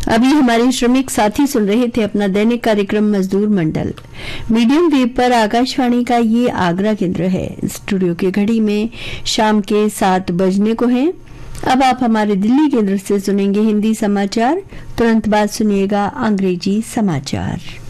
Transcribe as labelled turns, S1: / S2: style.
S1: अभी हमारे श्रमिक साथी सुन रहे थे अपना दैनिक कार्यक्रम मजदूर मंडल। मीडियम वेव पर आकाशवाणी का ये आगरा केंद्र है। स्टूडियो की घड़ी में शाम के 7 बजने को हैं। अब आप हमारे दिल्ली केंद्र से सुनेंगे हिंदी समाचार। तुरंत बाद सुनिएगा अंग्रेजी समाचार।